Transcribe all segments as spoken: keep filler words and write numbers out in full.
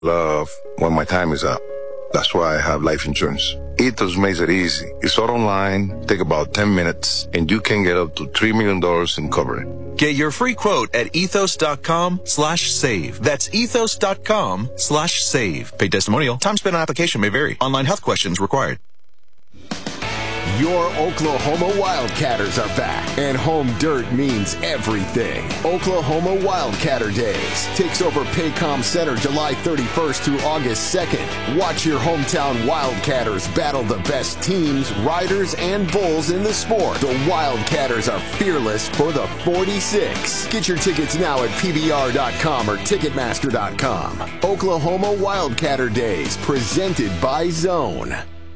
love when my time is up. That's why I have life insurance. Ethos makes it easy. It's all online, take about ten minutes, and you can get up to three million dollars in coverage. Get your free quote at ethos.com slash save. That's ethos.com slash save. Paid testimonial. Time spent on application may vary. Online health questions required. Your Oklahoma Wildcatters are back, and home dirt means everything. Oklahoma Wildcatter Days takes over Paycom Center July thirty-first through August second. Watch your hometown Wildcatters battle the best teams, riders, and bulls in the sport. The Wildcatters are fearless for the forty-six. Get your tickets now at P B R dot com or Ticketmaster dot com. Oklahoma Wildcatter Days, presented by Zone.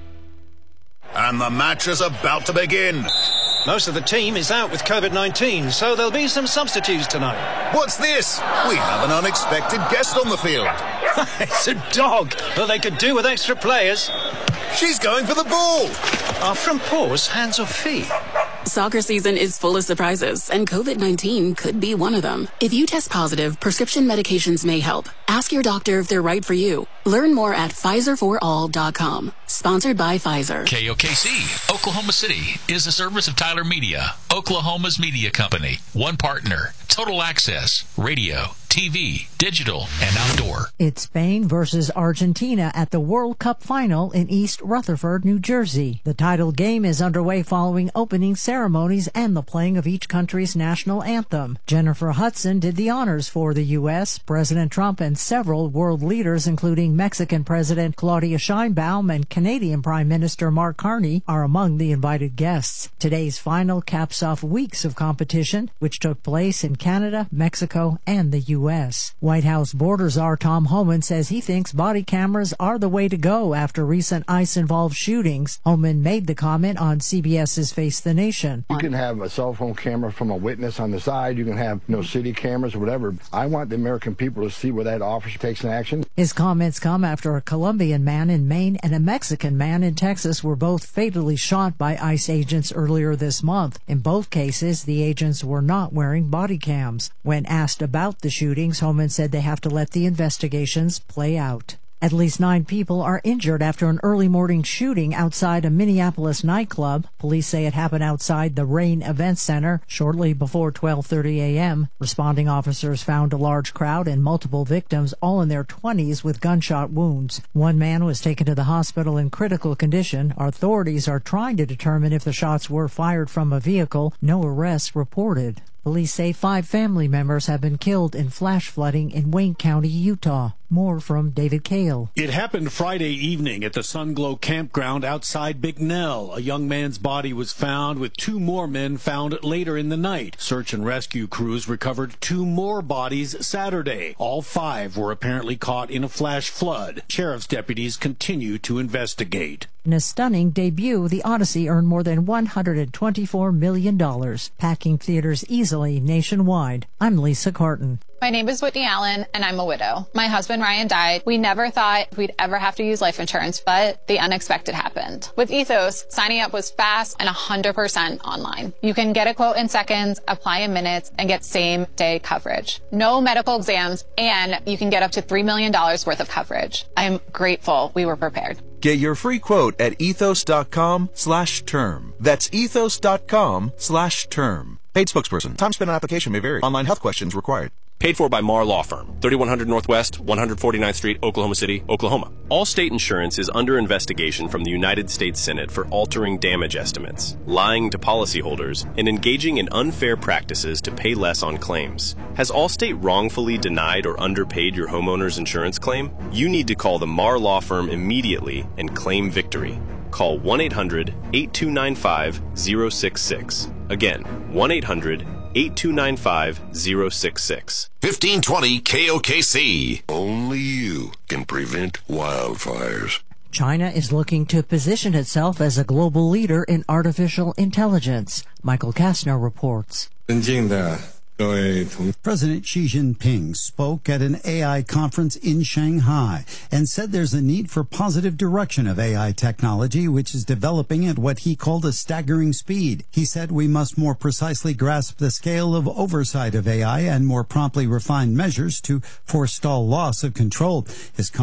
And the match is about to begin. Most of the team is out with COVID nineteen, so there'll be some substitutes tonight. What's this? We have an unexpected guest on the field. It's a dog. Well, they could do with extra players. She's going for the ball. Are front paws hands or feet? Soccer season is full of surprises, and COVID nineteen could be one of them. If you test positive, prescription medications may help. Ask your doctor if they're right for you. Learn more at Pfizer for all dot com. Sponsored by Pfizer. K O K C, Oklahoma City, is a service of Tyler Media, Oklahoma's media company. One partner, total access, radio, T V, digital, and outdoor. It's Spain versus Argentina at the World Cup final in East Rutherford, New Jersey. The title game is underway following opening ceremonies and the playing of each country's national anthem. Jennifer Hudson did the honors for the U S President Trump and several world leaders, including Mexican President Claudia Sheinbaum and Canadian Prime Minister Mark Carney, are among the invited guests. Today's final caps off weeks of competition, which took place in Canada, Mexico, and the U S White House border czar Tom Homan says he thinks body cameras are the way to go after recent ICE-involved shootings. Homan made the comment on CBS's Face the Nation. You can have a cell phone camera from a witness on the side. You can have, you know, city cameras or whatever. I want the American people to see where that officer takes an action. His comments come after a Colombian man in Maine and a Mexican man in Texas were both fatally shot by ICE agents earlier this month. In both cases, the agents were not wearing body cams. When asked about the shootings, Homan said they have to let the investigations play out. At least nine people are injured after an early morning shooting outside a Minneapolis nightclub. Police say it happened outside the Rain Event Center shortly before twelve thirty a.m. Responding officers found a large crowd and multiple victims, all in their twenties with gunshot wounds. One man was taken to the hospital in critical condition. Authorities are trying to determine if the shots were fired from a vehicle. No arrests reported. Police say five family members have been killed in flash flooding in Wayne County, Utah. More from David Kale. It happened Friday evening at the Sunglow campground outside Bicknell. A young man's body was found, with two more men found later in the night. Search and rescue crews recovered two more bodies Saturday. All five were apparently caught in a flash flood. Sheriff's deputies continue to investigate. In a stunning debut, The Odyssey earned more than one hundred twenty-four million dollars, packing theaters easily nationwide. I'm Lisa Carton. My name is Whitney Allen, and I'm a widow. My husband, Ryan, died. We never thought we'd ever have to use life insurance, but the unexpected happened. With Ethos, signing up was fast and one hundred percent online. You can get a quote in seconds, apply in minutes, and get same-day coverage. No medical exams, and you can get up to three million dollars worth of coverage. I'm grateful we were prepared. Get your free quote at ethos.com slash term. That's ethos.com slash term. Paid spokesperson. Time spent on application may vary. Online health questions required. Paid for by Marr Law Firm, thirty-one hundred Northwest, one forty-ninth Street, Oklahoma City, Oklahoma. Allstate Insurance is under investigation from the United States Senate for altering damage estimates, lying to policyholders, and engaging in unfair practices to pay less on claims. Has Allstate wrongfully denied or underpaid your homeowner's insurance claim? You need to call the Marr Law Firm immediately and claim victory. Call one eight hundred, eight two nine five, zero six six. Again, one eight hundred, eight two nine five, zero six six. fifteen twenty K O K C. Only you can prevent wildfires. China is looking to position itself as a global leader in artificial intelligence. Michael Kastner reports. President Xi Jinping spoke at an A I conference in Shanghai and said there's a need for positive direction of A I technology, which is developing at what he called a staggering speed. He said we must more precisely grasp the scale of oversight of A I and more promptly refine measures to forestall loss of control. His